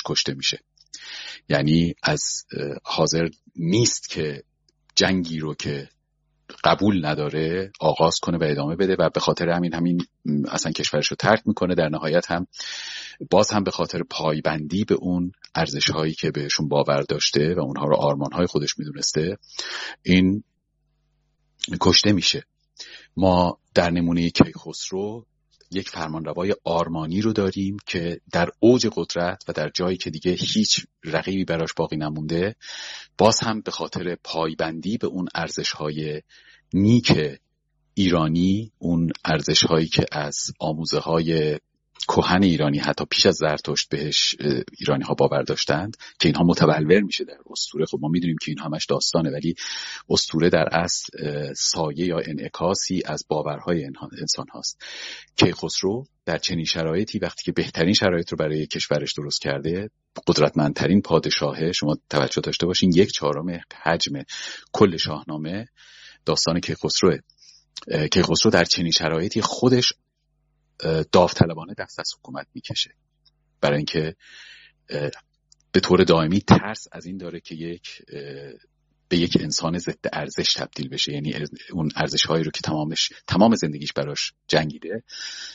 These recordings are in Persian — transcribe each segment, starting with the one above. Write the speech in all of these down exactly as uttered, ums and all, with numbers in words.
کشته میشه. یعنی از حاضر نیست که جنگی رو که قبول نداره آغاز کنه و ادامه بده و به خاطر همین همین اصلا کشورش رو ترک میکنه. در نهایت هم باز هم به خاطر پایبندی به اون ارزش‌هایی که بهشون باور داشته و اونها رو آرمان‌های خودش میدونسته این کشته میشه. ما در نمونه کیخسرو یک فرمانروای آرمانی رو داریم که در اوج قدرت و در جایی که دیگه هیچ رقیبی براش باقی نمونده باز هم به خاطر پایبندی به اون ارزش‌های نیک ایرانی، اون ارزش‌هایی که از آموزه‌های کهن ایرانی حتی پیش از زرتشت بهش ایرانی ها باور داشتند که اینها متبلور میشه در اسطوره. خب ما میدونیم که این همش داستانه، ولی اسطوره در اصل سایه یا انعکاسی از باورهای انسان هاست. کیخسرو در چنین شرایطی وقتی که بهترین شرایط رو برای کشورش درست کرده، قدرتمندترین پادشاهه، شما توجه داشته باشین یک چهارم حجم کل شاهنامه داستان کیخسروه. کیخسرو در چنین شرایطی خودش داوطلبانه دست از حکومت میکشه، برای اینکه به طور دائمی ترس از این داره که یک به یک انسان ضد ارزش تبدیل بشه. یعنی اون ارزش‌هایی رو که تمامش تمام زندگیش براش جنگیده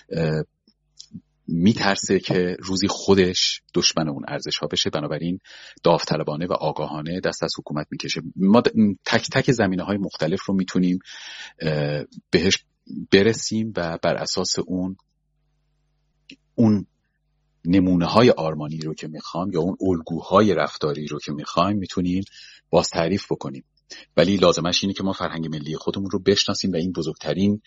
میترسه که روزی خودش دشمن اون ارزش‌ها بشه، بنابراین داوطلبانه و آگاهانه دست از حکومت میکشه. ما تک تک زمینه‌های مختلف رو میتونیم بهش برسیم و بر اساس اون اون نمونه های آرمانی رو که میخوام یا اون الگوهای رفتاری رو که میخوایم میتونیم باز تعریف بکنیم، ولی لازمش اینه که ما فرهنگ ملی خودمون رو بشناسیم و این بزرگترین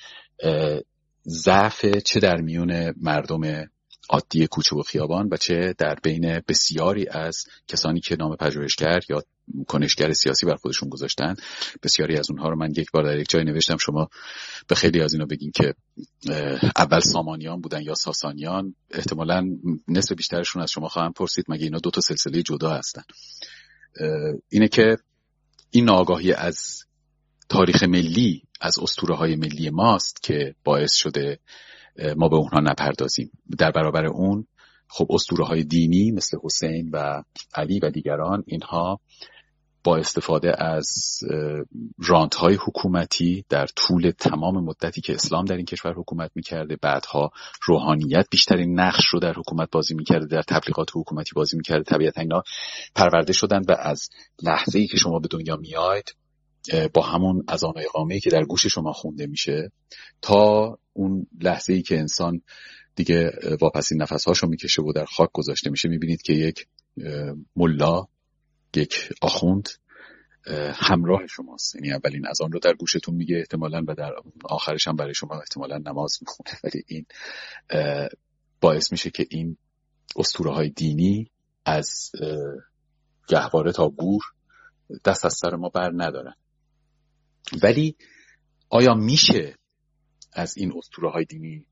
ضعف چه در میون مردم عادی کوچه و خیابان و چه در بین بسیاری از کسانی که نام پژوهشگر یا کنشگر سیاسی بر خودشون گذاشتن. بسیاری از اونها رو من یک بار در یک جای نوشتم، شما به خیلی از اینا بگین که اول سامانیان بودن یا ساسانیان، احتمالاً نصف بیشترشون از شما خواهم پرسید مگه اینا دو تا سلسله جدا هستن. اینه که این ناآگاهی از تاریخ ملی، از اسطوره‌های ملی ماست که باعث شده ما به اونها نپردازیم. در برابر اون خب اسطوره‌های دینی مثل حسین و علی و دیگران، اینها با استفاده از رانت‌های حکومتی در طول تمام مدتی که اسلام در این کشور حکومت می‌کرده، بعدها روحانیت بیشترین نقش رو در حکومت بازی می‌کرده، در تبلیغات حکومتی بازی می‌کرده، طبیعتاً اینا پرورده شدن و از لحظه‌ای که شما به دنیا میاید با همون اذان و اقامه‌ای که در گوش شما خونده میشه تا اون لحظه‌ای که انسان دیگه واپسین نفس‌هاشو میکشه و در خاک گذاشته میشه، میبینید که یک ملا، یک آخوند همراه شماست. یعنی اولین اذان رو در گوشتون میگه احتمالاً و در آخرش هم برای شما احتمالاً نماز میخونه، ولی این باعث میشه که این اسطوره‌های دینی از گهواره تا گور دست از سر ما بر ندارن. ولی آیا میشه از این اسطوره‌های دینی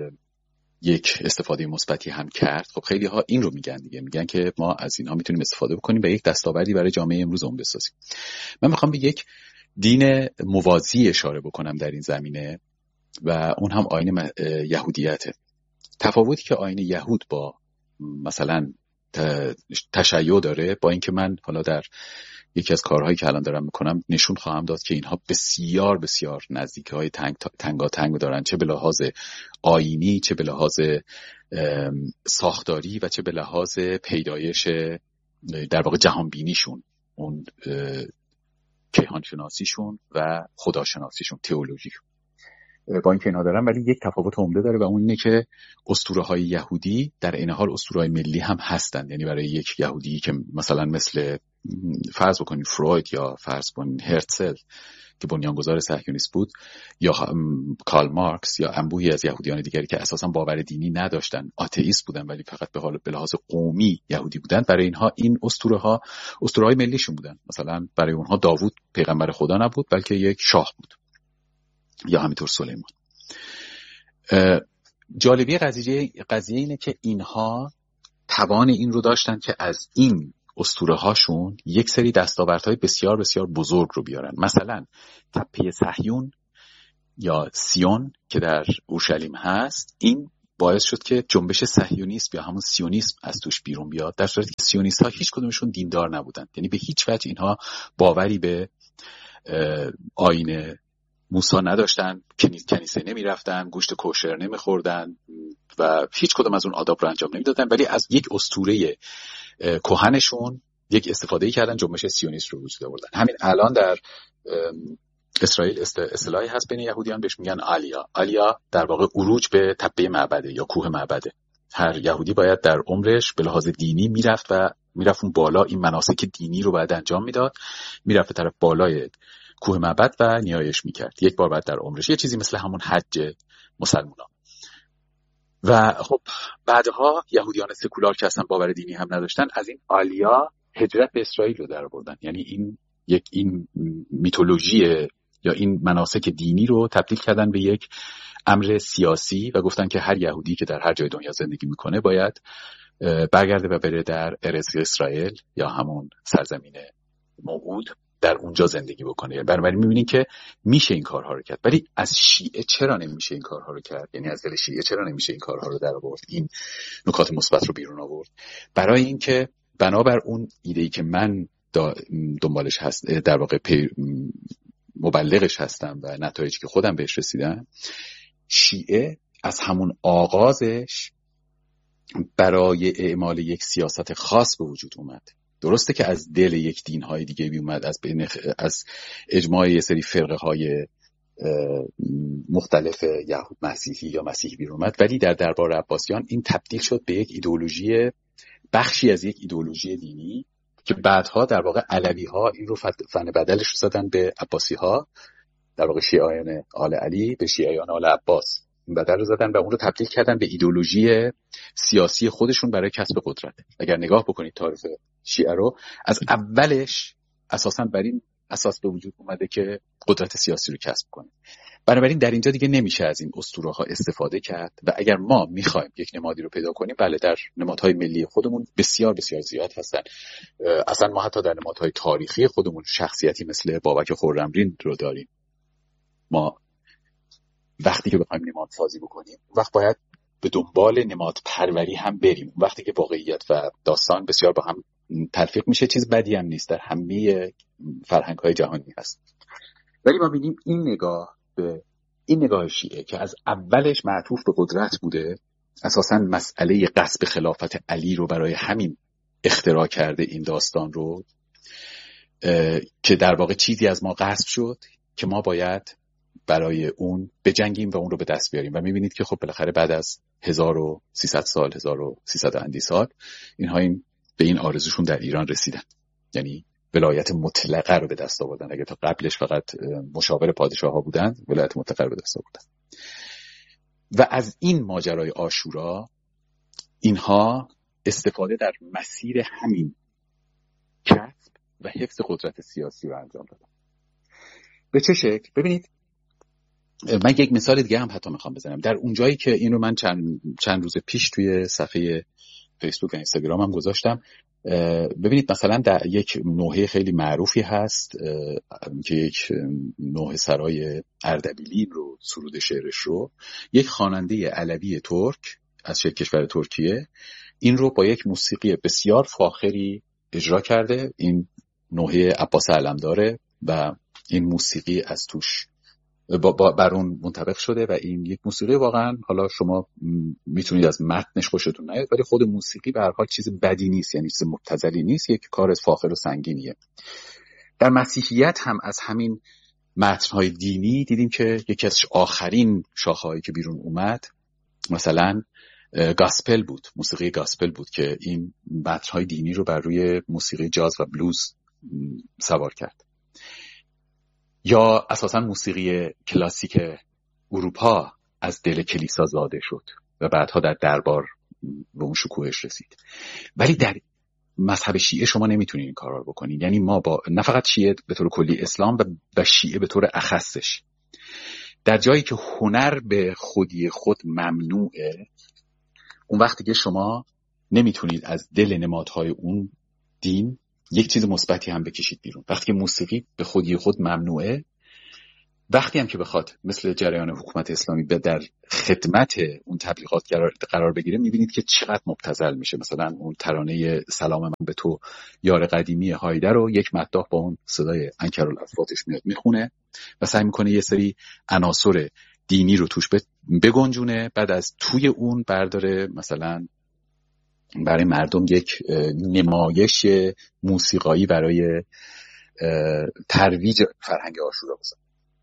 یک استفاده مثبتی هم کرد؟ خب خیلی ها این رو میگن دیگه، میگن که ما از اینها میتونیم استفاده بکنیم و یک دستاوردی برای جامعه امروز اون بسازیم. من میخوام به یک دین موازی اشاره بکنم در این زمینه و اون هم آیین یهودیته. تفاوتی که آیین یهود با مثلا تشیع داره، با اینکه من حالا در یکی از کارهایی که الان دارم میکنم نشون خواهم داد که اینها بسیار بسیار نزدیکی‌های تنگ تنگاتنگ دارن، چه به لحاظ آیینی، چه به لحاظ ساختاری و چه به لحاظ پیدایش در واقع جهانبینیشون، اون کیهانشناسیشون و خداشناسیشون، تئولوژیشون. با اینکه اینها دارن ولی یک تفاوت عمده داره و اون اینه که اسطوره‌های یهودی در این حال اسطوره‌های ملی هم هستند. یعنی برای یک یهودی که مثلا مثل فرض بکنید فروید یا فرض کنید هرتزل که بنیانگذار صهیونیسم بود، یا کارل مارکس یا انبوهی از یهودیان دیگری که اساسا باور دینی نداشتن، آتئیست بودن ولی فقط به حال به لحاظ قومی یهودی بودن، برای اینها این اسطوره‌ها اسطوره‌های ملیشون بودن. مثلا برای اونها داوود پیغمبر خدا نبود بلکه یک شاه بود، یا همینطور سلیمان. جالبی قضیه قضیه اینه که اینها توان این رو داشتن که از این اسطوره هاشون یک سری دستاوردهای بسیار بسیار بزرگ رو بیارن. مثلا تپه صهیون یا سیون که در اورشلیم هست، این باعث شد که جنبش صهیونیسم یا همون سیونیسم از توش بیرون بیاد، در صورتی که سیونیست ها هیچ کدومشون دیندار نبودن. یعنی به هیچ وجه اینها باوری به آیین موسی نداشتن، کنیسه نمی رفتن، گوشت کوشر نمی خوردن و هیچ کدوم از اون آداب رو انجام نمی دادن، ولی از یک اسطوره کهنشون یک استفاده کردن، جنبش سیونیست رو وجود آوردن. همین الان در اسرائیل اصطلاحی هست بین یهودیان بهش میگن آلیا. آلیا در واقع عروج به تپه معبده یا کوه معبده. هر یهودی باید در عمرش به لحاظ دینی میرفت و میرفت اون بالا، این مناسک دینی رو باید انجام میداد، میرفت به طرف بالای کوه معبد و نیایش میکرد. یک بار بعد در عمرش، یه چیزی مثل همون حج مسلمانان. و خب بعدها یهودیان سکولار که اصلا باور دینی هم نداشتن، از این آلیا هجرت به اسرائیل رو در آوردن. یعنی این یک این میتولوژی یا این مناسک دینی رو تبدیل کردن به یک امر سیاسی و گفتن که هر یهودی که در هر جای دنیا زندگی میکنه باید برگرده و بره در ارض اسرائیل یا همون سرزمین موعود در اونجا زندگی بکنه. بنابراین میبینین که میشه این کارها رو کرد. ولی از شیعه چرا نمیشه این کارها رو کرد؟ یعنی از دل شیعه چرا نمیشه این کارها رو در آورد، این نکات مثبت رو بیرون آورد؟ برای اینکه بنابر اون ایده‌ای که من دنبالش هست، در واقع مبلغش هستم و نتایجی که خودم بهش رسیدم، شیعه از همون آغازش برای اعمال یک سیاست خاص به وجود اومد. درسته که از دل یک دین‌های دیگه بی اومد، از بین از اجماع یه سری فرقه‌های مختلف یهود مسیحی یا مسیحی بیرون اومد، ولی در دربار عباسیان این تبدیل شد به یک ایدئولوژی، بخشی از یک ایدئولوژی دینی که بعدها در واقع علوی‌ها این رو فن بدلش رو زدن به عباسی‌ها، در واقع شیعیان آل علی به شیعیان آل عباس این بدل رو زدن و اون رو تبدیل کردن به ایدئولوژی سیاسی خودشون برای کسب قدرت. اگر نگاه بکنید تاریخ شیعه رو، از اولش اساساً بر این اساس به وجود اومده که قدرت سیاسی رو کسب کنه. بنابراین در اینجا دیگه نمیشه از این اسطوره‌ها استفاده کرد و اگر ما میخوایم یک نمادی رو پیدا کنیم، بله در نمادهای ملی خودمون بسیار بسیار زیاد هستن. اصلا ما حتی در نمادهای تاریخی خودمون شخصیتی مثل بابک خرمدین رو داریم. ما وقتی که بخوایم نماد سازی بکنیم، وقت باید به دنبال نماد پروری هم بریم. وقتی که واقعیت و داستان بسیار با هم تلفیق میشه، چیز بدی هم نیست، در همه فرهنگ‌های جهانی هست. ولی ما ببینیم این نگاه به این نگاه شیعه که از اولش معطوف به قدرت بوده، اساساً مسئله غصب خلافت علی رو برای همین اختراع کرده این داستان رو، که در واقع چیزی از ما غصب شد که ما باید برای اون بجنگیم و اون رو به دست بیاریم. و میبینید که خب بالاخره بعد از هزار و سیصد سال، هزار و سیصد اندی سال، اینها این به این آرزوشون در ایران رسیدن، یعنی ولایت مطلقه رو به دست آوردن. اگه تا قبلش فقط مشاور پادشاه ها بودن، ولایت مطلقه رو به دست آوردن. و از این ماجرای عاشورا اینها استفاده در مسیر همین کسب و حفظ قدرت سیاسی رو انجام دادن. به چه شکل؟ ببینید، من یک مثال دیگه هم حتی میخوام بزنم. در اونجایی که این رو من چند, چند روز پیش توی صفحه فیسبوک و اینستاگرام هم گذاشتم، ببینید مثلا در یک نوحه خیلی معروفی هست که یک نوحه سرای اردبیلی رو، سرود شعرش رو یک خواننده علوی ترک از کشور ترکیه این رو با یک موسیقی بسیار فاخری اجرا کرده. این نوحه عباس علمداره و این موسیقی از توش با بر اون منطبق شده و این یک موسیقی واقعا، حالا شما میتونید از متنش خوشتون نیاد، ولی خود موسیقی به هر حال چیز بدی نیست، یعنی چیز مبتذلی نیست، یک کار فاخر و سنگینیه. در مسیحیت هم از همین متن‌های دینی دیدیم که یکی از آخرین شاخه‌هایی که بیرون اومد مثلا گاسپل بود، موسیقی گاسپل بود که این متن‌های دینی رو بر روی موسیقی جاز و بلوز سوار کرد. یا اساساً موسیقی کلاسیک اروپا از دل کلیسا زاده شد و بعدها در دربار به اون شکوهش رسید. ولی در مذهب شیعه شما نمیتونید این کارا رو بکنید. یعنی ما با نه فقط شیعه به طور کلی اسلام و شیعه به طور اخصش، در جایی که هنر به خودی خود ممنوعه، اون وقتی که شما نمیتونید از دل نمادهای اون دین یک چیز مثبتی هم بکشید بیرون. وقتی که موسیقی به خودی خود ممنوعه، وقتی هم که بخواد مثل جریان حکومت اسلامی به در خدمت اون تبلیغات قرار بگیره، میبینید که چقدر مبتذل میشه. مثلا اون ترانه سلام من به تو یار قدیمی هایده رو یک مداح با اون صدای انکرالافواتش میاد میخونه و سعی میکنه یه سری عناصر دینی رو توش بگنجونه، بعد از توی اون برداره مثلا برای مردم یک نمایش موسیقایی برای ترویج فرهنگ عاشورا بزنه.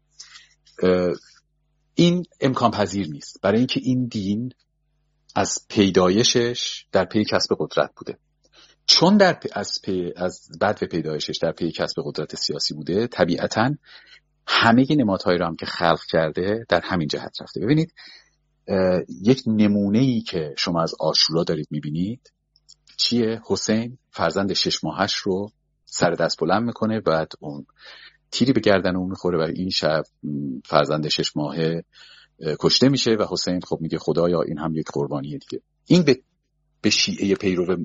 این امکان پذیر نیست، برای اینکه این دین از پیدایشش در پی کسب قدرت بوده. چون در پی از پی از بعد به پیدایشش در پی کسب قدرت سیاسی بوده، طبیعتاً همه نمادهایی رو هم که خلق کرده در همین جهت رفته. ببینید یک نمونه‌ای که شما از عاشورا دارید می‌بینید چیه؟ حسین فرزند شش ماهش رو سر دست بلند میکنه، بعد اون تیری به گردن اون میخوره و این شب فرزند شش ماهه کشته میشه و حسین خب میگه خدایا این هم یک قربانیه دیگه. این به به شیعه پیرو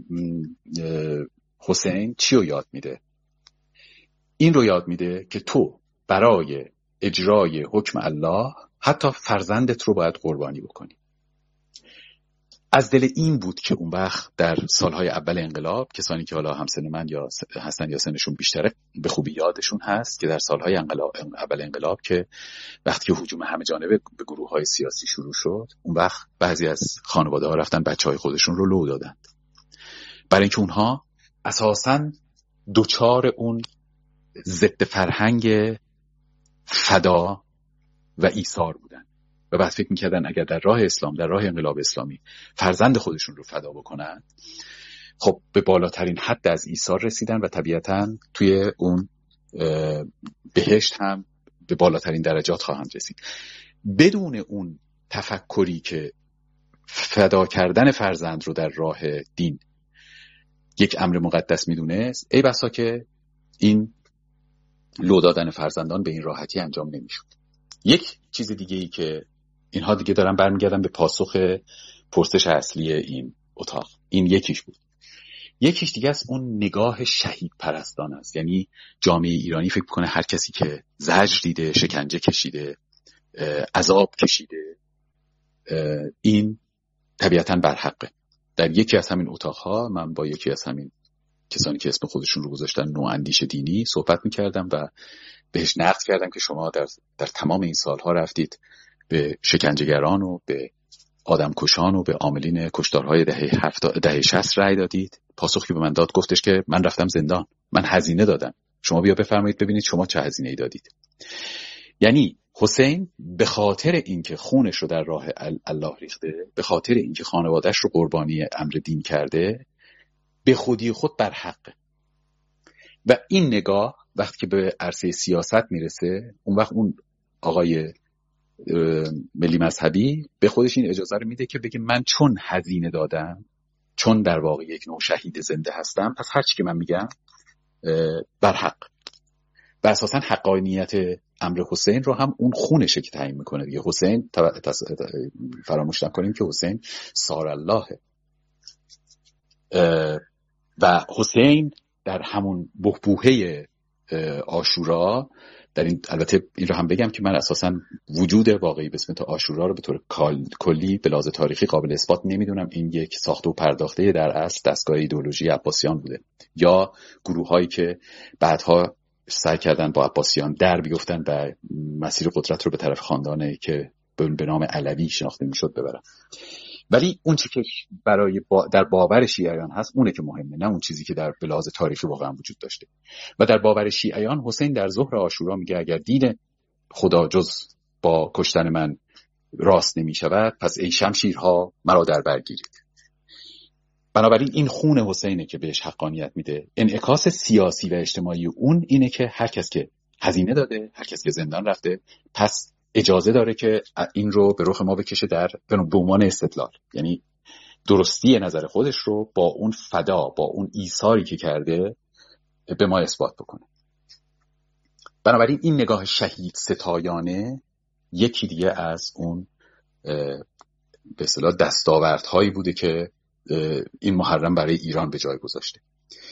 حسین چی رو یاد میده؟ این رو یاد میده که تو برای اجرای حکم الله حتی فرزندت رو باید قربانی بکنی. از دل این بود که اون وقت در سالهای اول انقلاب، کسانی که حالا همسن من یا هستن یا سنشون بیشتره به خوبی یادشون هست که در سالهای انقلاب اول انقلاب که وقتی که هجوم همه جانبه به گروه‌های سیاسی شروع شد، اون وقت بعضی از خانواده‌ها رفتن بچه‌های خودشون رو لو دادند، برای اینکه اونها اساساً دوچار اون ضد فرهنگ فدا و ایثار بودن و بعد فکر میکردن اگر در راه اسلام، در راه انقلاب اسلامی فرزند خودشون رو فدا بکنن، خب به بالاترین حد از ایثار رسیدن و طبیعتاً توی اون بهشت هم به بالاترین درجات خواهند رسید. بدون اون تفکری که فدا کردن فرزند رو در راه دین یک امر مقدس میدونست، ای بسا که این لو دادن فرزندان به این راحتی انجام نمیشد. یک چیز دیگه ای که اینها دیگه دارن برمیگردن به پاسخ پرسش اصلی این اتاق، این یکیش بود. یکیش دیگه از اون نگاه شهید پرستان است. یعنی جامعه ایرانی فکر میکنه هر کسی که زجر دیده، شکنجه کشیده، عذاب کشیده، این طبیعتاً برحقه. در یکی از همین اتاقها من با یکی از همین کسانی که اسم خودشون رو گذاشتن نواندیش دینی صحبت میکردم و بهش نقد کردم که شما در, در تمام این سالها رفتید به شکنجهگران و به آدمکشان و به عاملین کشتارهای دهه هفتاد دهه شصت رأی دادید. پاسخی به من داد، گفتش که من رفتم زندان، من هزینه دادم، شما بیا بفرمایید ببینید شما چه هزینه‌ای دادید. یعنی حسین به خاطر اینکه خونش رو در راه الله ریخته، به خاطر اینکه خانواده‌اش رو قربانی امر دین کرده، به خودی خود برحقه. و این نگاه وقتی که به عرصه سیاست میرسه، اون وقت اون آقای ملی مذهبی به خودش این اجازه رو میده که بگه من چون هزینه دادم، چون در واقع یک نوع شهید زنده هستم، پس هر چی که من میگم برحق. و اساسا حقانیت امر حسین رو هم اون خونشه که تعیین میکنه دیگه. حسین فراموش نکنیم که حسین سار اللهه و حسین در همون بحبوحه عاشورا، در این البته این رو هم بگم که من اساسا وجود واقعی به اسم عاشورا رو به طور کلی به لحاظ تاریخی قابل اثبات نمیدونم. این یک ساخته و پرداخته در اصل دستگاه ایدئولوژی عباسیان بوده یا گروه‌هایی که بعدها سعی کردن با عباسیان در بیفتن و مسیر قدرت رو به طرف خاندانی که به نام علوی شناخته میشد ببرن. ولی اون چیزی که برای با در باور شیعیان هست اونه که مهمه، نه اون چیزی که در به لحاظ تاریخی واقعا وجود داشته. و در باور شیعیان حسین در ظهر عاشورا میگه اگر دین خدا جز با کشتن من راست نمی شود، پس ای شمشیرها مرا در بر گیرید. بنابراین این خون حسینه که بهش حقانیت میده. انعکاس سیاسی و اجتماعی اون اینه که هر کس که هزینه داده، هر کس که زندان رفته، پس اجازه داره که این رو به رخ ما بکشه در به عنوان استدلال، یعنی درستی نظر خودش رو با اون فدا، با اون ایثاری که کرده به ما اثبات بکنه. بنابراین این نگاه شهید ستایانه یکی دیگه از اون به اصطلاح دستاوردهایی بوده که این محرم برای ایران به جای گذاشته.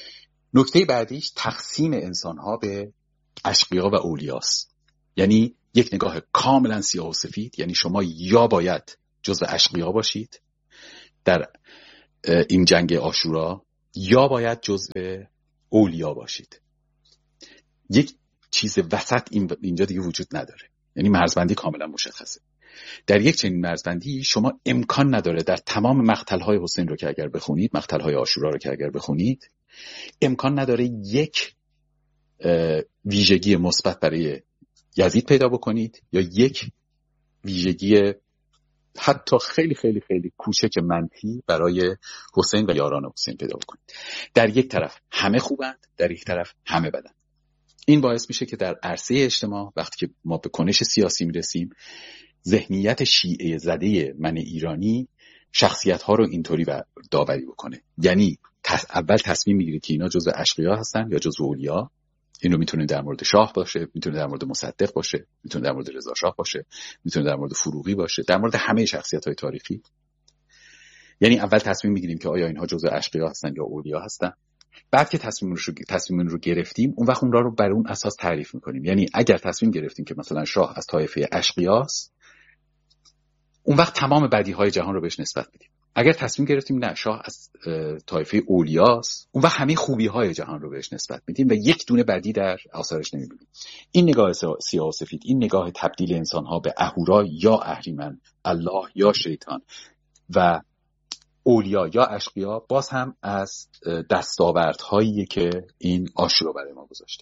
نکته بعدیش تقسیم انسانها به اشقیا و اولیاست. یعنی یک نگاه کاملا سیاه و سفید، یعنی شما یا باید جزو اشقیا باشید در این جنگ عاشورا یا باید جزو اولیا باشید. یک چیز وسط اینجا دیگه وجود نداره، یعنی مرزبندی کاملا مشخصه. در یک چنین مرزبندی شما امکان نداره در تمام مقتل‌های حسین رو که اگر بخونید، مقتل‌های عاشورا رو که اگر بخونید، امکان نداره یک ویژگی مثبت برای یزید پیدا بکنید یا یک ویژگی حتی خیلی خیلی خیلی کوچک منفی برای حسین و یاران حسین پیدا بکنید. در یک طرف همه خوبند، در یک طرف همه بدند. این باعث میشه که در عرصه اجتماع وقتی که ما به کنش سیاسی میرسیم، ذهنیت شیعه زده من ایرانی شخصیت ها رو اینطوری داوری بکنه. یعنی اول تصمیم میگیره که اینا جزء اشقیا هستن یا جزء اولیا. این رو میتونه در مورد شاه باشه، میتونه در مورد مصدق باشه، میتونه در مورد رضا شاه باشه، میتونه در مورد فروغی باشه، در مورد همه شخصیت های تاریخی. یعنی اول تصمیم میگیریم که آیا اینها جزء اشقیا هستن یا اولیا هستن. بعد که تصمیم رو تصمیم رو گرفتیم، اون وقت اون رو بر اون اساس تعریف میکنیم. یعنی اگر تصمیم گرفتیم که مثلا شاه از طایفه اشقیاست، اون وقت تمام بدیهای جهان رو بهش نسبت میدیم. اگر تصمیم گرفتیم نه، شاه از طایفه اولیاست، اون وقت همه خوبی‌های جهان رو بهش نسبت میدیم و یک دونه بدی در آثارش نمیبینیم. این نگاه سیاه و سفید، این نگاه تبدیل انسان‌ها به اهورا یا اهریمن، الله یا شیطان و اولیا یا اشقیا، باز هم از دستاوردهایی که این عاشورا برای ما گذاشته.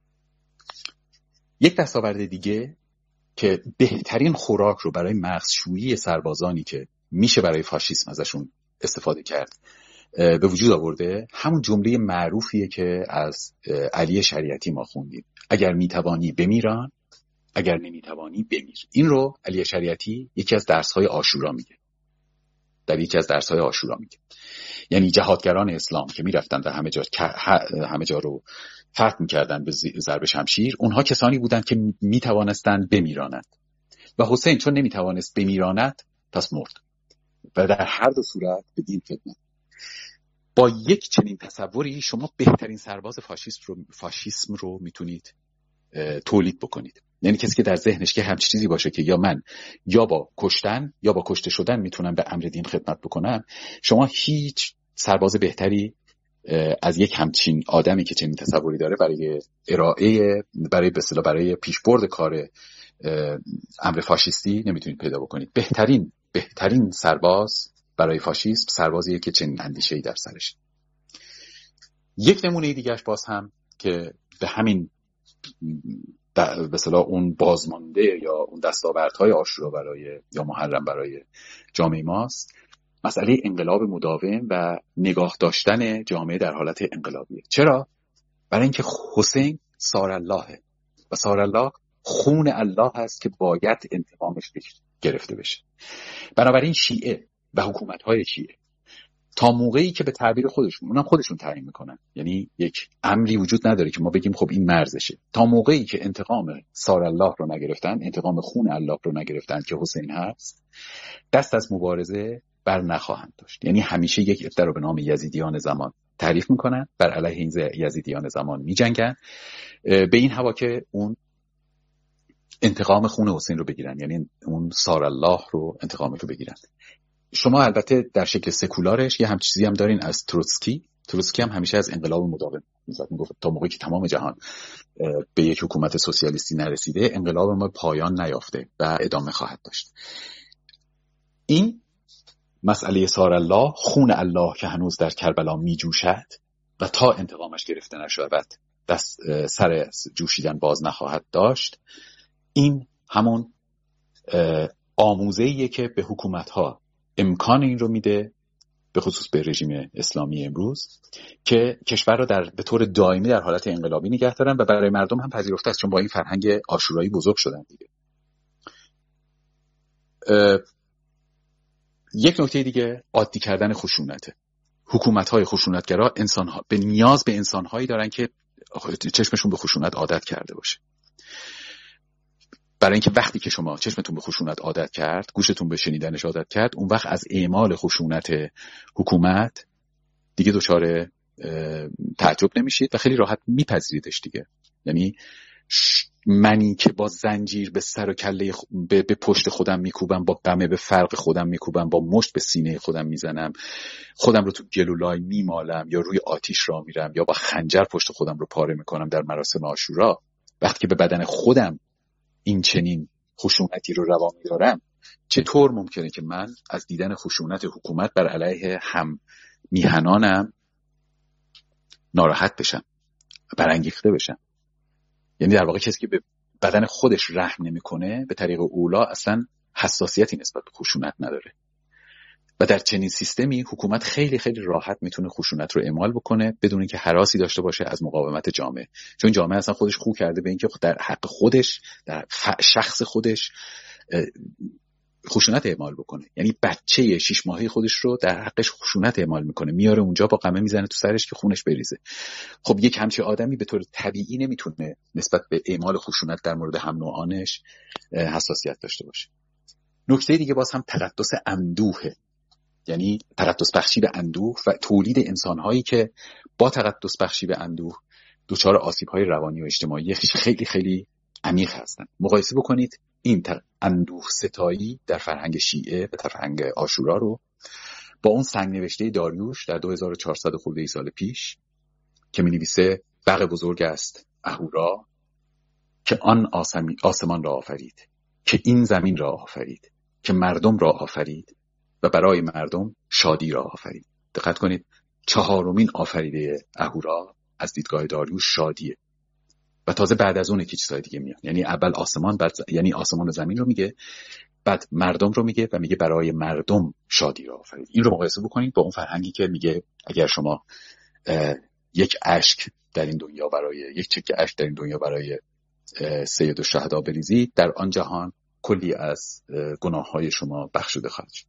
یک دستاورد دیگه که بهترین خوراک رو برای مغزشویی سربازانی که میشه برای فاشیسم ازشون استفاده کرد به وجود آورده، همون جمله معروفیه که از علی شریعتی ما خوندیم: اگر میتوانی بمیران، اگر نمیتوانی بمیر. این رو علی شریعتی یکی از درس‌های عاشورا میگه. در یکی از درس‌های عاشورا میگه یعنی جهادگران اسلام که میرفتن و همه جا همه جا رو فتح میکردن به ضرب شمشیر، اونها کسانی بودند که میتوانستند بمیرانند و حسین چون نمیتوانست بمیراند پس مرد و در هر دو صورت به دین خدمت. با یک چنین تصوری شما بهترین سرباز فاشیسم رو فاشیسم رو میتونید تولید بکنید. یعنی کسی که در ذهنش که همچین چیزی باشه که یا من یا با کشتن یا با کشته شدن میتونم به امر دین خدمت بکنم، شما هیچ سرباز بهتری از یک همچین آدمی که چنین تصوری داره برای ارائه برای به اصطلاح برای پیشبرد کار امر فاشیستی نمیتونید پیدا بکنید. بهترین بهترین سرباز برای فاشیسم سربازیه که چنین اندیشه‌ای در سرش. یک نمونه دیگه‌اش باز هم که به همین به اصطلاح اون بازمانده یا اون دستاوردهای عاشورا برای یا محرم برای جامعه ماست، مسئله انقلاب مداوم و نگاه داشتن جامعه در حالت انقلابیه. چرا؟ برای اینکه حسین سار اللهه و سار الله خون الله هست که باید انتقامش گرفته بشه. بنابراین شیعه و حکومت‌های شیعه تا موقعی که به تعبیر خودشون، اونم خودشون تعیین میکنن، یعنی یک امری وجود نداره که ما بگیم خب این مرزشه، تا موقعی که انتقام سار الله رو نگرفتن، انتقام خون الله رو نگرفتن که حسین هست، دست از مبارزه بر نخواهند داشت. یعنی همیشه یک عده رو به نام یزیدیان زمان تعریف میکنن، بر علیه این یزیدیان زمان میجنگن به این هوا که اون انتقام خون حسین رو بگیرن، یعنی اون سار الله رو انتقامش رو بگیرن. شما البته در شکل سکولارش یه هم چیزی هم دارین از تروتسکی. تروتسکی هم همیشه از انقلاب مداوم می‌گفت، میگفت تا موقعی که تمام جهان به یک حکومت سوسیالیستی نرسیده، انقلاب ما پایان نیافته و ادامه خواهد داشت. این مسئله سار الله، خون الله که هنوز در کربلا میجوشد و تا انتقامش گرفته نشود دست سر جوشیدن باز نخواهد داشت، این همون آموزه‌ایه که به حکومت‌ها امکان این رو میده، به خصوص به رژیم اسلامی امروز، که کشور رو در به طور دائمی در حالت انقلابی نگه دارن و برای مردم هم پذیرفته است، چون با این فرهنگ عاشورایی بزرگ شدن دیگه. یک نکته دیگه عادی کردن خشونته. حکومت‌های خشونتگرا انسان‌ها به نیاز به انسان‌هایی دارن که چشمشون به خشونت عادت کرده باشه. برای اینکه وقتی که شما چشمتون به خشونت عادت کرد، گوشتون به شنیدنش عادت کرد، اون وقت از اعمال خشونت حکومت دیگه دچار تعجب نمیشید و خیلی راحت میپذیریدش دیگه. یعنی منی که با زنجیر به سر و کله خ... به... به پشت خودم میکوبم، با قمه به فرق خودم میکوبم، با مشت به سینه خودم میزنم، خودم رو تو گلولای میمالم، یا روی آتیش را میرم، یا با خنجر پشت خودم رو پاره میکنم در مراسم عاشورا، وقتی که به بدن خودم این چنین خشونتی رو روا میدارم، چطور ممکنه که من از دیدن خشونت حکومت بر علیه هم میهنانم ناراحت بشم، برانگیخته بشم؟ یعنی در واقع کسی که به بدن خودش رحم نمیکنه به طریق اولا اصلا حساسیتی نسبت به خشونت نداره. و در چنین سیستمی حکومت خیلی خیلی راحت میتونه خشونت رو اعمال بکنه بدون اینکه هراسی داشته باشه از مقاومت جامعه، چون جامعه اصلا خودش خو کرده به اینکه در حق خودش، در شخص خودش خشونت اعمال بکنه. یعنی بچه شش ماهه خودش رو در حقش خشونت اعمال میکنه، میاره اونجا با قمه میزنه تو سرش که خونش بریزه. خب یک همچین آدمی به طور طبیعی نمیتونه نسبت به اعمال خشونت در مورد هم نوعانش حساسیت داشته باشه. نکته دیگه باز هم تقدس اندوهه، یعنی تقدس بخشی به اندوه و تولید انسانهایی که با تقدس بخشی به اندوه دچار آسیب‌های روانی و اجتماعی خیلی خیلی عمیق هستن. مقایسه بکنید این اندوه ستایی در فرهنگ شیعه و فرهنگ عاشورا رو با اون سنگ نوشته داریوش در دو هزار و چهارصد خورده سال پیش که می‌نویسه بغ بزرگ است اهورا که آن آسمی آسمان را آفرید، که این زمین را آفرید، که مردم را آفرید و برای مردم شادی را آفرید. دقت کنید، چهارمین آفریده اهورا از دیدگاه داریوش شادیه و تازه بعد از اون که چیزای دیگه میاد. یعنی اول آسمان، بعد یعنی آسمان و زمین رو میگه، بعد مردم رو میگه و میگه برای مردم شادی را آفرید. این رو مقایسه بکنید با اون فرهنگی که میگه اگر شما یک اشک در این دنیا برای یک چکه اشک در این دنیا برای سید الشهدا بریزید، در آن جهان کلی از گناههای شما بخشوده خواهد شد.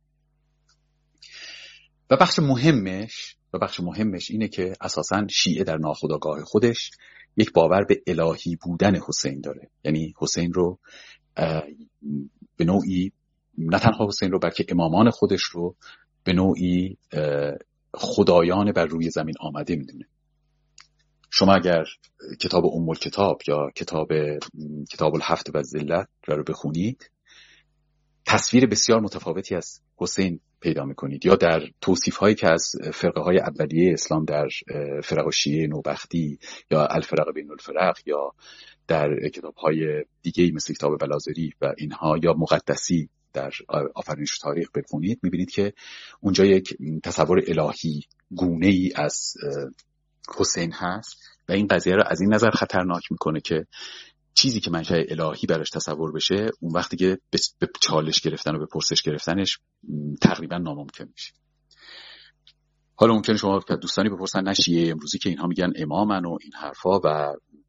و بخش مهمش و بخش مهمش اینه که اساساً شیعه در ناخودآگاه خودش یک باور به الهی بودن حسین داره. یعنی حسین رو به نوعی، نه تنها حسین رو بلکه امامان خودش رو به نوعی خدایان بر روی زمین آمده میدونه. شما اگر کتاب ام الکتاب یا کتاب کتاب الهفت و ذلت رو بخونید، تصویر بسیار متفاوتی از حسین پیدا میکنید، یا در توصیف هایی که از فرقه های اولیه اسلام در فرق شیعه نوبختی یا الفرق بین الفرق، یا در کتاب های دیگه مثل کتاب بلاذری و اینها، یا مقدسی در آفرینش تاریخ بخونید، میبینید که اونجا یک تصور الهی گونه ای از حسین هست و این قضیه رو از این نظر خطرناک میکنه که چیزی که منشأ الهی براش تصور بشه، اون وقتی که به چالش گرفتن و به پرسش گرفتنش تقریبا ناممکن میشه. حالا ممکنه شما دوستانی بپرسن نه شیعه امروزی که اینها میگن امامن و این حرفا و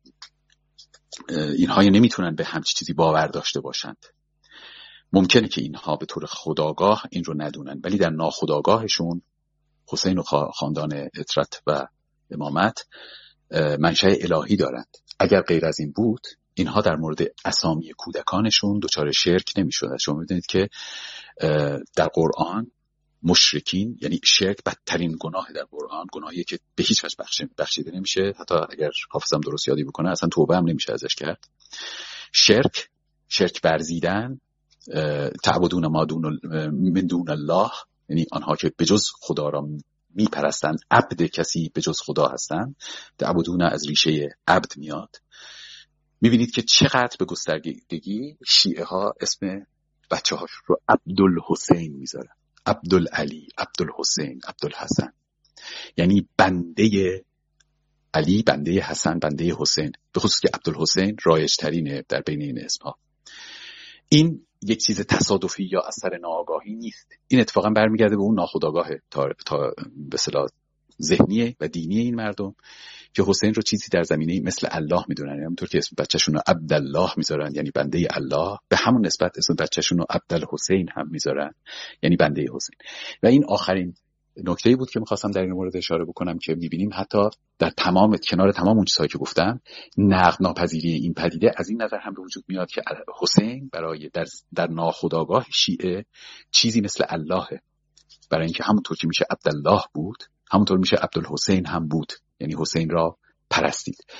اینها نمیتونن به همچی چیزی باور داشته باشند. ممکنه که اینها به طور خودآگاه این رو ندونن، ولی در ناخودآگاهشون حسین و خاندان اطرت و امامت منشأ الهی دارند. اگر غیر از این بود اینها در مورد اسامی کودکانشون دچار شرک نمی‌شدند. شما می‌دونید که در قرآن مشرکین، یعنی شرک بدترین گناه در قرآن، گناهی که به هیچ وجه بخشیده نمیشه، حتی اگر حافظم درست یادی بکنه اصلا توبه هم نمیشه ازش کرد. شرک، شرک ورزیدن، تعبدون ما دون من دون الله، یعنی آنها که به جز خدا را میپرستند، عبد کسی به جز خدا هستند. تعبدون از ریشه عبد میاد. میبینید که چقدر به گستردگی شیعه ها اسم بچه هاش رو عبدالحسین میذارن، عبدالعلی، عبدالحسین، عبدالحسن، یعنی بنده علی، بنده حسن، بنده حسین، به خصوص که عبدالحسین رایج ترینه در بین این اسمها. این یک چیز تصادفی یا اثر ناآگاهی نیست، این اتفاقا برمیگرده به اون ناخودآگاه تا تا به اصطلاح ذهنی و دینی این مردم که حسین رو چیزی در زمینه مثل الله میدونن. یعنی همونطور که اسم بچه‌شون رو عبدالله میذارن یعنی بنده الله، به همون نسبت اسم بچه‌شون رو عبدالحسین هم میذارن یعنی بنده حسین. و این آخرین نکته‌ای بود که می‌خواستم در این مورد اشاره بکنم که می‌بینیم حتی در تمام کنار تمام اون چیزهایی که گفتم، نقد ناپذیری این پدیده از این نظر هم به وجود میاد که حسین برای در در ناخودآگاه شیعه چیزی مثل اللهه، برای اینکه همونطور که میشه عبدالله بود همونطور میشه عبدالحسین هم بود، یعنی حسین را پرستید.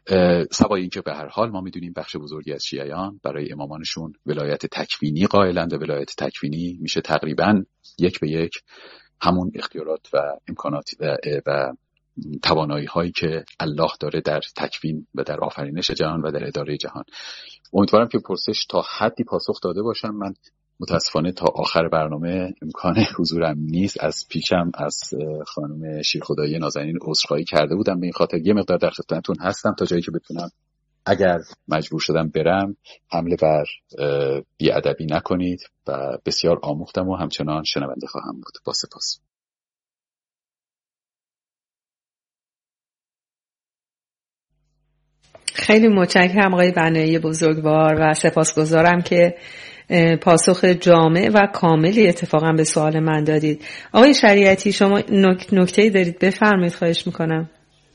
سوای این که به هر حال ما میدونیم بخش بزرگی از شیعیان برای امامانشون ولایت تکوینی قائلند و ولایت تکوینی میشه تقریباً یک به یک همون اختیارات و امکانات و, و توانایی هایی که الله داره در تکوین و در آفرینش جهان و در اداره جهان. امیدوارم که پرسش تا حدی پاسخ داده باشم. من متاسفانه تا آخر برنامه امکان حضورم نیست. از پیشم از خانم شیرخدایی نازنین عذرخواهی کرده بودم، به این خاطر یه مقدار در خدمتتون هستم تا جایی که بتونم. اگر مجبور شدم برم حمله بر بی‌ادبی نکنید و بسیار آموختم و همچنان شنونده خواهم بود. با سپاس. خیلی متشکرم آقای بنایی بزرگوار و سپاسگزارم که پاسخ جامع و کاملی اتفاقا به سوال من دادید. آقای شریعتی شما نکته‌ای دارید بفرمایید، خواهش میکنم.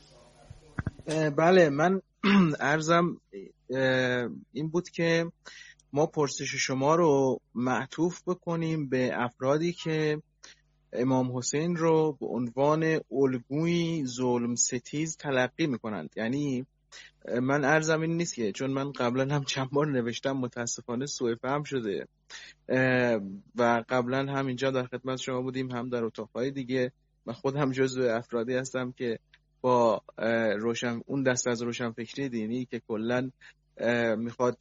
بله، من عرضم این بود که ما پرسش شما رو معطوف بکنیم به افرادی که امام حسین رو به عنوان الگوی ظلم ستیز تلقی میکنند. یعنی من عرضم این نیست که چون من قبلا هم چند بار نوشتم متاسفانه سوء فهم شده و قبلا هم اینجا در خدمت شما بودیم هم در اتاقهای دیگه، من خودم جزو افرادی هستم که با روشن اون دست از روشنفکری دینی که کلا میخواد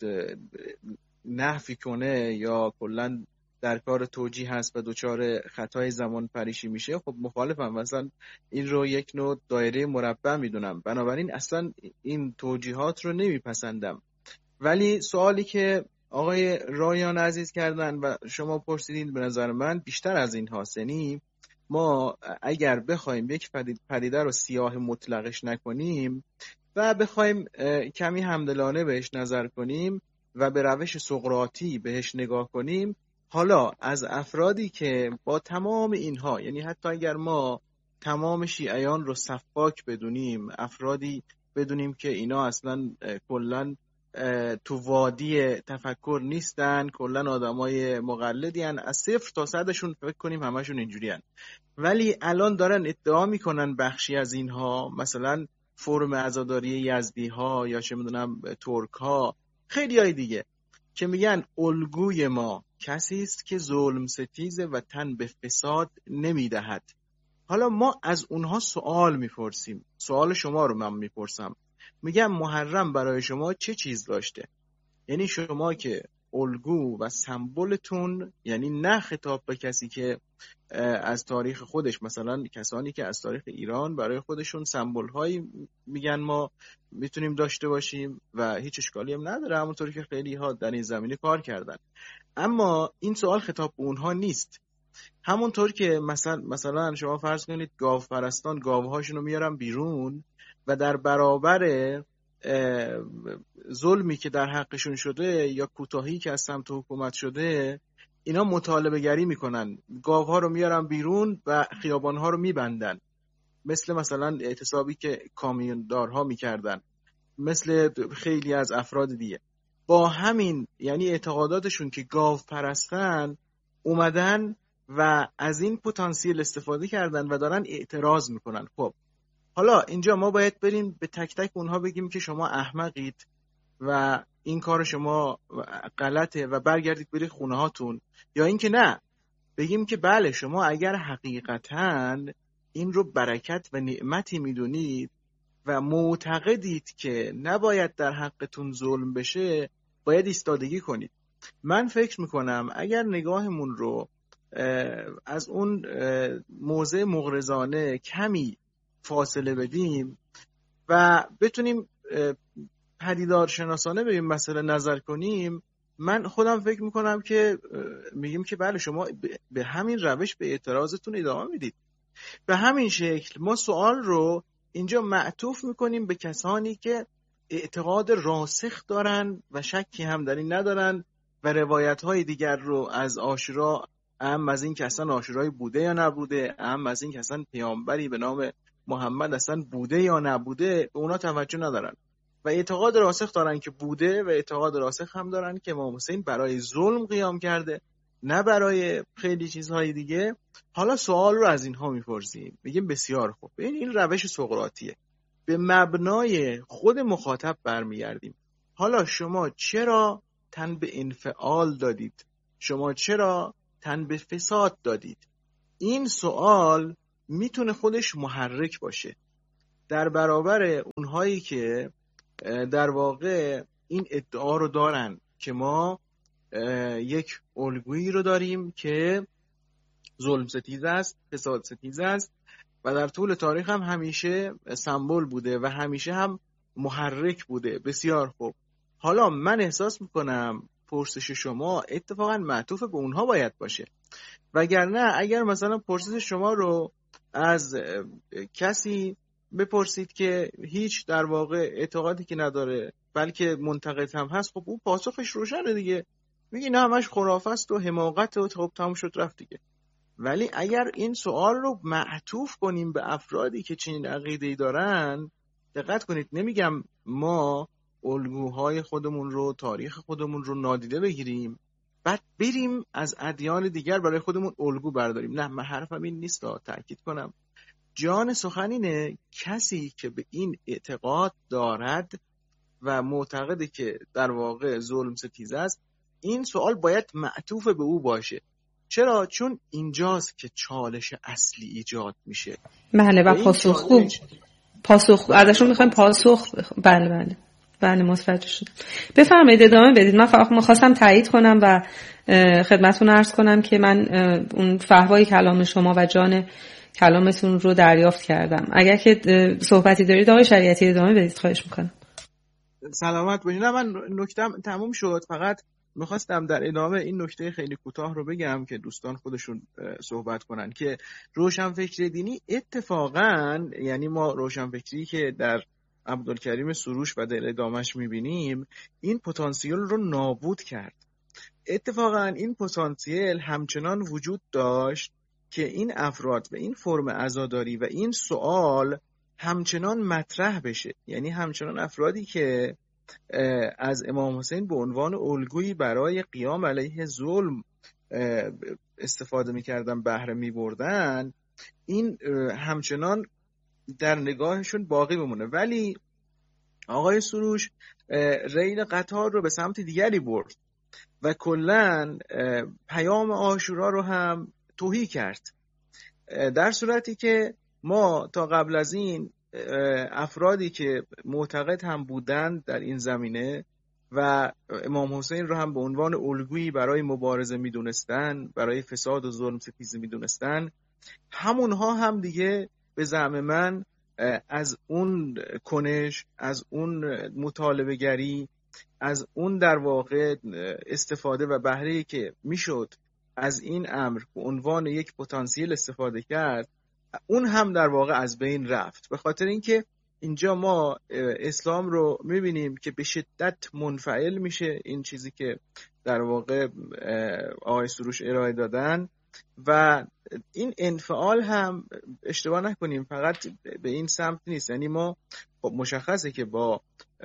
نفی کنه یا کلا در کار توجیه هست و دوچار خطای زمان پریشی میشه، خب مخالفم. مثلا این رو یک نوع دایره مربع میدونم، بنابراین اصلا این توجیهات رو نمیپسندم. ولی سوالی که آقای رایان عزیز کردن و شما پرسیدین به نظر من بیشتر از این هاست. یعنی ما اگر بخوایم یک پدیده رو سیاه مطلقش نکنیم و بخوایم کمی همدلانه بهش نظر کنیم و به روش سقراطی بهش نگاه کنیم، حالا از افرادی که با تمام اینها، یعنی حتی اگر ما تمام شیعیان رو سفاک بدونیم، افرادی بدونیم که اینا اصلا کلن تو وادی تفکر نیستن، کلن آدمای مقلدی هن، از صفر تا صدشون فکر کنیم همشون اینجوری هن. ولی الان دارن ادعا میکنن بخشی از اینها، مثلا فرم عزاداری یزدی ها یا چه میدونم ترک ها، خیلی های دیگه، که میگن الگوی ما کسی است که ظلم ستیزه و تن به فساد نمیدهد. حالا ما از اونها سوال میپرسیم، سوال شما رو من میپرسم، میگم محرم برای شما چه چیز داشته؟ یعنی شما که الگو و سمبولتون، یعنی نه خطاب به کسی که از تاریخ خودش، مثلا کسانی که از تاریخ ایران برای خودشون سمبول هایی میگن ما میتونیم داشته باشیم و هیچ اشکالی هم نداره، همونطوری که خیلی ها در این زمینه کار کردن، اما این سوال خطاب به اونها نیست. همونطور که مثلا مثلا شما فرض کنید گاو پرستان گاوهاشون رو میارن بیرون و در برابر ظلمی که در حقشون شده یا کوتاهی که از سمت حکومت شده، اینا مطالبه گری میکنن، گاوها رو میارن بیرون و خیابانها رو میبندن، مثل مثلا اعتصابی که کامیوندارها میکردن، مثل خیلی از افراد دیگه. با همین یعنی اعتقاداتشون که گاو پرستن، اومدن و از این پتانسیل استفاده کردن و دارن اعتراض میکنن. خب حالا اینجا ما باید بریم به تک تک اونها بگیم که شما احمقید و این کار شما غلطه و برگردید برید خونه هاتون، یا اینکه نه بگیم که بله شما اگر حقیقتاً این رو برکت و نعمتی میدونید و معتقدید که نباید در حقتون ظلم بشه، باید ایستادگی کنید. من فکر میکنم اگر نگاهمون رو از اون موضع مغرضانه کمی فاصله بدیم و بتونیم پدیدار شناسانه به این مسئله نظر کنیم، من خودم فکر میکنم که میگیم که بله شما به همین روش به اعتراضتون ادامه میدید. به همین شکل ما سوال رو اینجا معطوف میکنیم به کسانی که اعتقاد راسخ دارن و شکی هم در این ندارن و روایت های دیگر رو از عاشورا، اهم از این که اصلا عاشورای بوده یا نبوده، اهم از این که اصلا پیامبری به نام محمد اصلا بوده یا نبوده، به اونا توجه ندارن و اعتقاد راسخ دارن که بوده و اعتقاد راسخ هم دارن که امام حسین برای ظلم قیام کرده، نه برای خیلی چیزهای دیگه. حالا سوال رو از اینها میپرسیم، میگیم بسیار خوب، این این روش سقراطیه، به مبنای خود مخاطب برمیگردیم. حالا شما چرا تن به انفعال دادید؟ شما چرا تن به فساد دادید؟ این سوال میتونه خودش محرک باشه در برابر اونهایی که در واقع این ادعا رو دارن که ما یک الگویی رو داریم که ظلم ستیز است، فساد ستیز است و در طول تاریخ هم همیشه سمبل بوده و همیشه هم محرک بوده. بسیار خوب، حالا من احساس میکنم پرسش شما اتفاقا معطوف به اونها باید باشه، وگرنه اگر مثلا پرسش شما رو از کسی بپرسید که هیچ در واقع اعتقادی که نداره بلکه منتقد هم هست، خب اون پاسخش روشنه دیگه، میگی نه همش خرافه است و حماقت و خب تموم شد رفت دیگه. ولی اگر این سوال رو معطوف کنیم به افرادی که چنین عقیده‌ای دارن، دقت کنید، نمیگم ما الگوهای خودمون رو، تاریخ خودمون رو نادیده بگیریم بعد بریم از ادیان دیگر برای خودمون الگو برداریم. نه، من حرفم این نیست، تأکید کنم. جان سخن اینه کسی که به این اعتقاد دارد و معتقده که در واقع ظلم ستیز است، این سوال باید معطوف به او باشه. چرا؟ چون اینجاست که چالش اصلی ایجاد میشه. بله و پاسخ خوب پاسخ ازشون میخوایم پاسخ بخ... بله بله بله متوجه شدم. بفرمایید ادامه بدید. من فقط می‌خواستم تایید کنم و خدمتتون عرض کنم که من اون فحوای کلام شما و جان کلامتون رو دریافت کردم. اگر که صحبتی دارید آقای شریعتی ادامه بدید، خواهش میکنم. سلامت باشید. نه من نکتم تموم شد، فقط میخواستم در ادامه این نکته خیلی کوتاه رو بگم که دوستان خودشون صحبت کنن که روشنفکری دینی اتفاقا، یعنی ما روشنفکری که در عبدالکریم سروش و در ادامهش میبینیم، این پتانسیل رو نابود کرد. اتفاقا این پتانسیل همچنان وجود داشت که این افراد به این فرم عزاداری و این سوال همچنان مطرح بشه. یعنی همچنان افرادی که از امام حسین به عنوان الگویی برای قیام علیه ظلم استفاده میکردن، بهره میبردن، این همچنان در نگاهشون باقی بمونه. ولی آقای سروش ریل قطار رو به سمت دیگری برد و کلن پیام عاشورا رو هم توهی کرد، در صورتی که ما تا قبل از این افرادی که معتقد هم بودند در این زمینه و امام حسین رو هم به عنوان الگویی برای مبارزه میدونستن، برای فساد و ظلم ستیزی میدونستن، همونها هم دیگه به زعم من از اون کنش، از اون مطالبه گری، از اون در واقع استفاده و بهره‌ای که میشد از این امر به عنوان یک پتانسیل استفاده کرد، اون هم در واقع از بین رفت. به خاطر اینکه اینجا ما اسلام رو میبینیم که به شدت منفعل میشه، این چیزی که در واقع آقای سروش ارائه دادن، و این انفعال هم اشتباه نکنیم فقط به این سمت نیست. یعنی ما خب مشخصه که با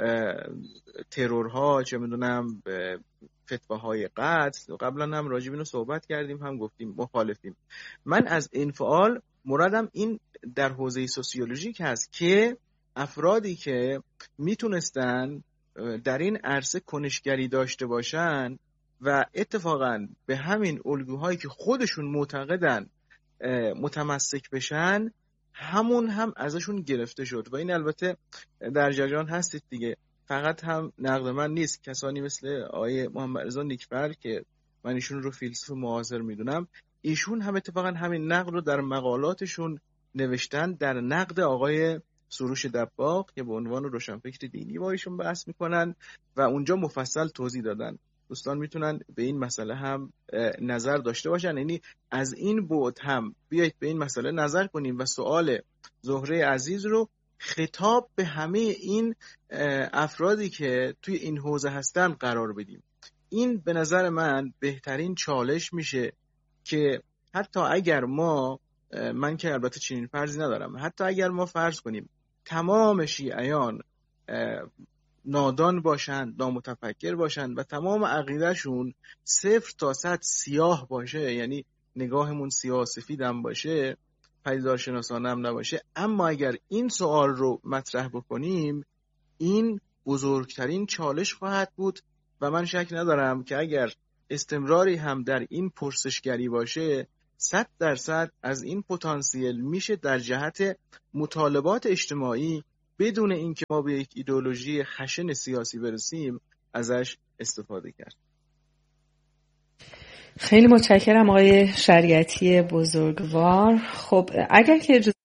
ترورها، چه میدونم فتواهای قتل، قبلا هم راجع به اینو صحبت کردیم، هم گفتیم مخالفیم. من از انفعال مرادم این در حوزه سوسیولوژیک هست که افرادی که میتونستن در این عرصه کنشگری داشته باشن و اتفاقا به همین الگوهایی که خودشون معتقدن متمسک بشن، همون هم ازشون گرفته شد. و این البته در جریان هستید دیگه، فقط هم نقد من نیست. کسانی مثل آقای محمد رضا نیکفر که من ایشون رو فیلسوف معاصر میدونم، ایشون هم اتفاقا همین نقد رو در مقالاتشون نوشتن، در نقد آقای سروش دباغ که به عنوان روشنفکر دینی با ایشون بحث میکنن و اونجا مفصل توضیح دادن. دوستان میتونن به این مسئله هم نظر داشته باشن. یعنی از این بعد هم بیایید به این مسئله نظر کنیم و سوال زهره عزیز رو خطاب به همه این افرادی که توی این حوزه هستن قرار بدیم. این به نظر من بهترین چالش میشه که حتی اگر ما، من که البته چنین فرضی ندارم، حتی اگر ما فرض کنیم تمام شیعیان نادان باشند، نامتفکر باشند و تمام عقیدهشون صفر تا صد سیاه باشه، یعنی نگاهمون سیاه سفید هم باشه، پدیدارشناسانه هم نباشه، اما اگر این سوال رو مطرح بکنیم این بزرگترین چالش خواهد بود و من شک ندارم که اگر استمراری هم در این پرسشگری باشه صد درصد از این پتانسیل میشه در جهت مطالبات اجتماعی بدون اینکه ما به یک ایدئولوژی خشن سیاسی برسیم ازش استفاده کرد. خیلی متشکرم آقای شریعتی بزرگوار. خب اگر که